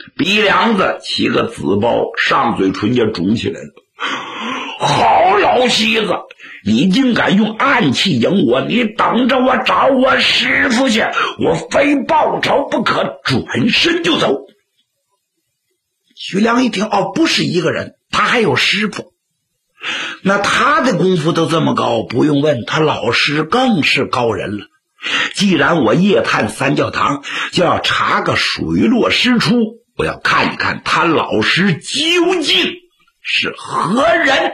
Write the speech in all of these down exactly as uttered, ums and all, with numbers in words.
鼻梁子起个紫包，上嘴唇也肿起来了。好老西子，你竟敢用暗器迎我，你等着我找我师傅去，我非报仇不可，转身就走。 徐良一听，哦，不是一个人，他还有师傅。那他的功夫都这么高，不用问，他老师更是高人了。既然我夜探三教堂，就要查个水落石出，我要看一看他老师究竟是何人。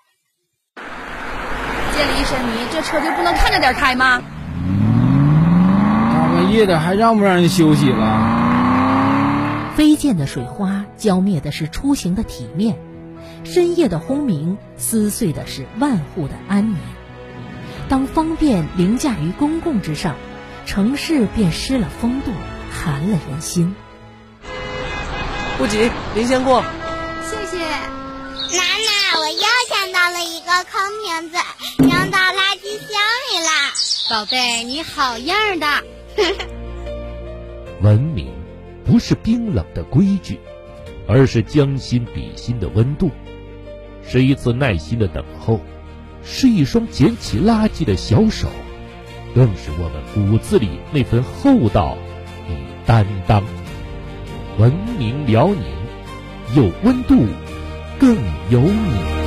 见了医生，你这车就不能看着点开吗？ 大半夜的还让不让人休息了？ 飞溅的水花浇灭的是出行的体面，深夜的轰鸣撕碎的是万户的安眠。当方便凌驾于公共之上，城市便失了风度，寒了人心。 不急，您先过。 谢谢。 奶奶，我又想到了一个空瓶子，扔到垃圾箱里了。 宝贝，你好样的。 文明不是冰冷的规矩，而是将心比心的温度，是一次耐心的等候，是一双捡起垃圾的小手，更是我们骨子里那份厚道与担当。文明辽宁，有温度，更有你。